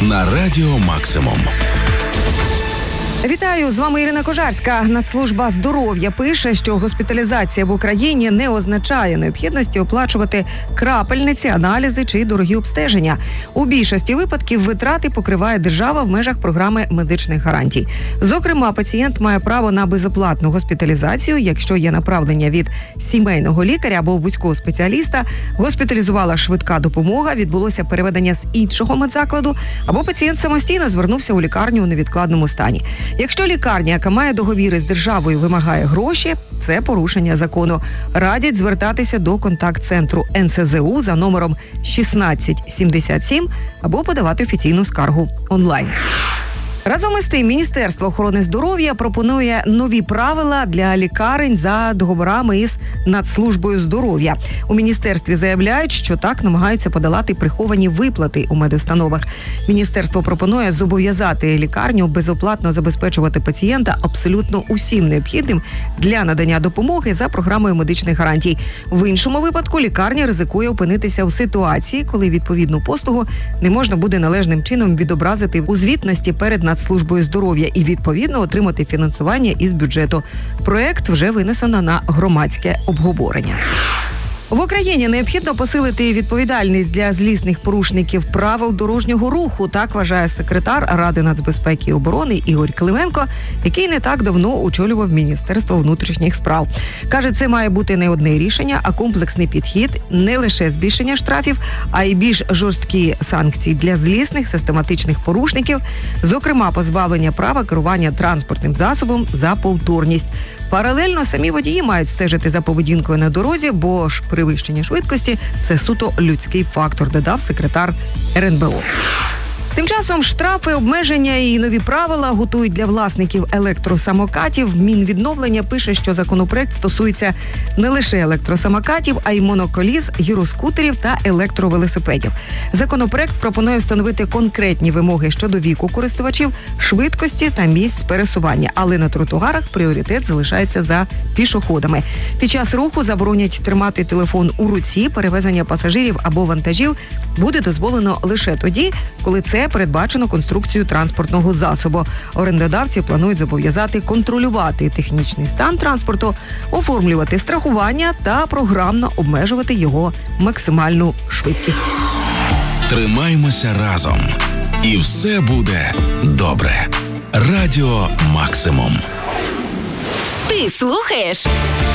на Радіо Максимум. Вітаю, з вами Ірина Кожарська. Нацслужба здоров'я пише, що госпіталізація в Україні не означає необхідності оплачувати крапельниці, аналізи чи дорогі обстеження. У більшості випадків витрати покриває держава в межах програми медичних гарантій. Зокрема, пацієнт має право на безоплатну госпіталізацію, якщо є направлення від сімейного лікаря або вузького спеціаліста, госпіталізувала швидка допомога, відбулося переведення з іншого медзакладу, або пацієнт самостійно звернувся у лікарню у невідкладному стані. Якщо лікарня, яка має договіри з державою, вимагає гроші, це порушення закону. Радять звертатися до контакт-центру НСЗУ за номером 1677 або подавати офіційну скаргу онлайн. Разом із тим, Міністерство охорони здоров'я пропонує нові правила для лікарень за договорами із Нацслужбою здоров'я. У міністерстві заявляють, що так намагаються подолати приховані виплати у медустановах. Міністерство пропонує зобов'язати лікарню безоплатно забезпечувати пацієнта абсолютно усім необхідним для надання допомоги за програмою медичних гарантій. В іншому випадку лікарня ризикує опинитися в ситуації, коли відповідну послугу не можна буде належним чином відобразити у звітності перед Нацслужбою здоров'я і, відповідно, отримати фінансування із бюджету. Проект вже винесено на громадське обговорення. В Україні необхідно посилити відповідальність для злісних порушників правил дорожнього руху, так вважає секретар Ради нацбезпеки і оборони Ігор Клименко, який не так давно очолював Міністерство внутрішніх справ. Каже, це має бути не одне рішення, а комплексний підхід, не лише збільшення штрафів, а й більш жорсткі санкції для злісних систематичних порушників, зокрема позбавлення права керування транспортним засобом за повторність. Паралельно самі водії мають стежити за поведінкою на дорозі, бо ж перевищення швидкості – це суто людський фактор, додав секретар РНБО. Тим часом штрафи, обмеження і нові правила готують для власників електросамокатів. Мінвідновлення пише, що законопроект стосується не лише електросамокатів, а й моноколіс, гіроскутерів та електровелосипедів. Законопроект пропонує встановити конкретні вимоги щодо віку користувачів, швидкості та місць пересування, але на тротуарах пріоритет залишається за пішоходами. Під час руху заборонять тримати телефон у руці, перевезення пасажирів або вантажів буде дозволено лише тоді, коли це передбачено конструкцією транспортного засобу. Орендодавці планують зобов'язати контролювати технічний стан транспорту, оформлювати страхування та програмно обмежувати його максимальну швидкість. Тримаймося разом. І все буде добре. Радіо Максимум. Ти слухаєш